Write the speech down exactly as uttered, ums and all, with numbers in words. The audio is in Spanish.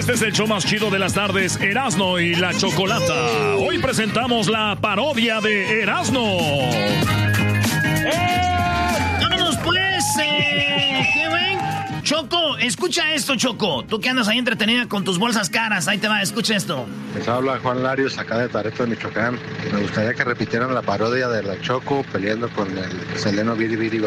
Este es el show más chido de las tardes, Erasno y la Chocolata. Hoy presentamos la parodia de Erasno. ¡Eh! ¡Vámonos pues! Eh, ¿Qué ven? Choco, escucha esto, Choco. Tú que andas ahí entretenida con tus bolsas caras. Ahí te va, escucha esto. Les habla Juan Larios, acá de Tareto, de Michoacán. Me gustaría que repitieran la parodia de la Choco peleando con el Seleno Biribiri.